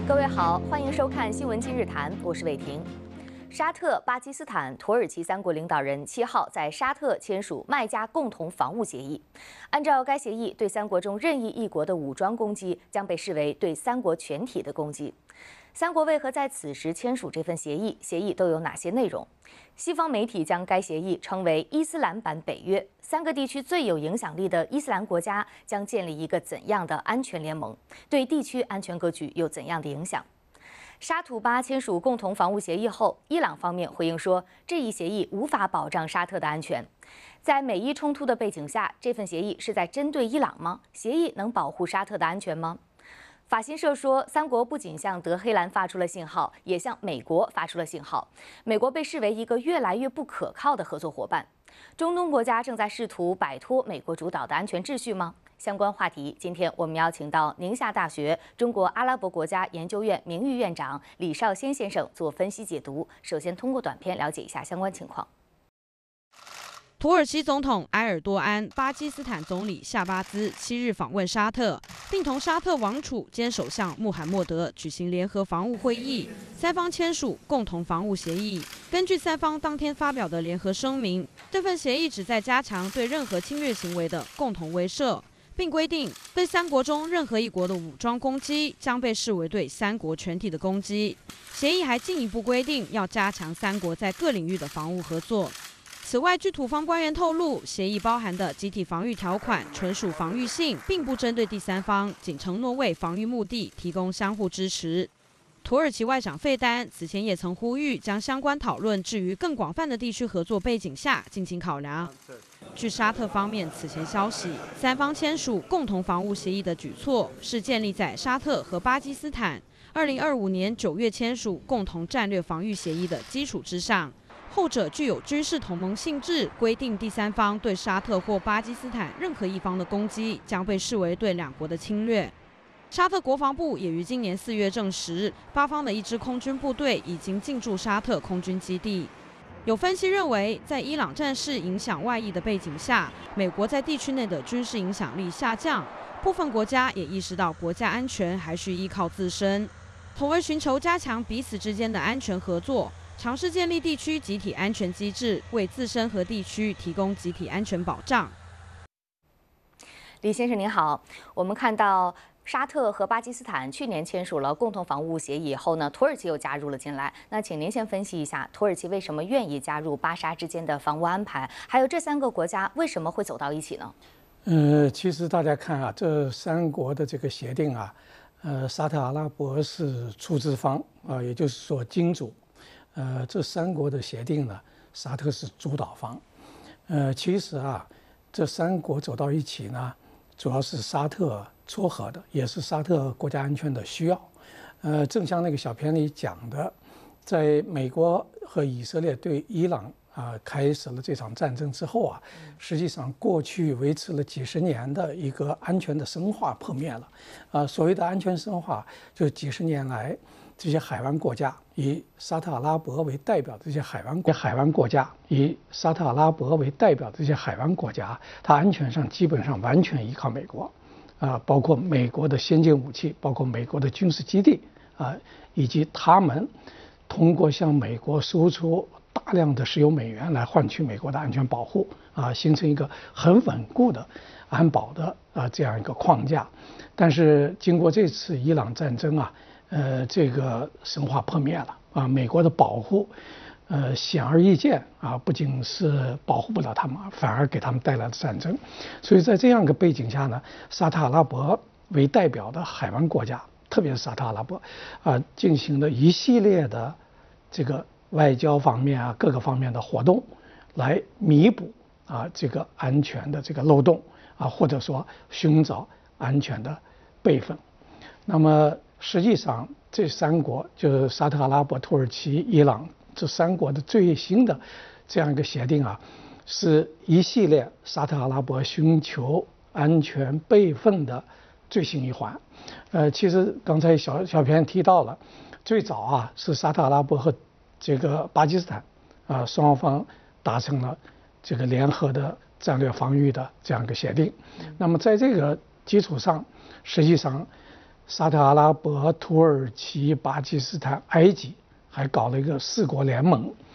各位好，欢迎收看《新闻今日谈》，我是伟婷。沙特、巴基斯坦、土耳其三国领导人7号在沙特签署麦加共同防务协议。按照该协议，对三国中任意一国的武装攻击将被视为对三国全体的攻击。三国为何在此时签署这份协议？协议都有哪些内容？西方媒体将该协议称为伊斯兰版北约。三个地区最有影响力的伊斯兰国家将建立一个怎样的安全联盟？对地区安全格局有怎样的影响？沙土巴签署共同防务协议后，伊朗方面回应说，这一协议无法保障沙特的安全。在美伊冲突的背景下，这份协议是在针对伊朗吗？协议能保护沙特的安全吗？法新社说，三国不仅向德黑兰发出了信号，也向美国发出了信号。美国被视为一个越来越不可靠的合作伙伴。中东国家正在试图摆脱美国主导的安全秩序吗？相关话题，今天我们邀请到宁夏大学中国阿拉伯国家研究院名誉院长李少先先生做分析解读。首先，通过短片了解一下相关情况。 土耳其总统埃尔多安、巴基斯坦总理夏巴兹7日访问沙特，并同沙特王储兼首相穆罕默德举行联合防务会议，三方签署共同防务协议。根据三方当天发表的联合声明，这份协议旨在加强对任何侵略行为的共同威慑，并规定对三国中任何一国的武装攻击将被视为对三国全体的攻击。协议还进一步规定要加强三国在各领域的防务合作。此外，据土方官员透露，协议包含的集体防御条款纯属防御性，并不针对第三方，仅承诺为防御目的提供相互支持。土耳其外长费丹此前也曾呼吁，将相关讨论置于更广泛的地区合作背景下进行考量。据沙特方面此前消息，三方签署共同防务协议的举措是建立在沙特和巴基斯坦2025年9月签署共同战略防御协议的基础之上。后者具有军事同盟性质，规定第三方对沙特或巴基斯坦任何一方的攻击将被视为对两国的侵略。沙特国防部也于今年4月证实，巴方的一支空军部队已经进驻沙特空军基地。有分析认为，在伊朗战事影响外溢的背景下，美国在地区内的军事影响力下降，部分国家也意识到国家安全还需依靠自身，从而寻求加强彼此之间的安全合作。尝试建立地区集体安全机制，为自身和地区提供集体安全保障。 李先生您好，我们看到沙特和巴基斯坦去年签署了共同防务协议以后呢，土耳其又加入了进来。那请您先分析一下，土耳其为什么愿意加入巴沙之间的防务安排？还有这三个国家为什么会走到一起呢？ 其实大家看啊，这三国的这个协定啊，沙特阿拉伯是出资方啊，也就是说金主。这三国的协定呢，沙特是主导方。其实啊，这三国走到一起呢，主要是沙特撮合的，也是沙特国家安全的需要。正像那个小片里讲的，在美国和以色列对伊朗开始了这场战争之后啊，实际上过去维持了几十年的一个安全的深化破灭了。所谓的安全深化，就几十年来这些海湾国家以沙特阿拉伯为代表的这些海湾国家，以沙特阿拉伯为代表的这些海湾国家，它安全上基本上完全依靠美国，包括美国的先进武器，包括美国的军事基地以及他们通过向美国输出大量的石油美元来换取美国的安全保护形成一个很稳固的安保的这样一个框架。但是经过这次伊朗战争这个深化破灭了美国的保护显而易见不仅是保护不了他们，反而给他们带来了战争。所以在这样一个背景下呢，沙特阿拉伯为代表的海湾国家，特别是沙特阿拉伯进行了一系列的这个外交方面各个方面的活动，来弥补这个安全的这个漏洞或者说寻找安全的备份。那么实际上这三国就是沙特阿拉伯、土耳其、伊朗这三国的最新的这样一个协定是一系列沙特阿拉伯寻求安全备份的最新一环。其实刚才小片提到了，最早是沙特阿拉伯和这个巴基斯坦双方达成了这个联合的战略防御的这样一个协定。那么在这个基础上，实际上沙特阿拉伯、土耳其、巴基斯坦、埃及还搞了一个4国联盟，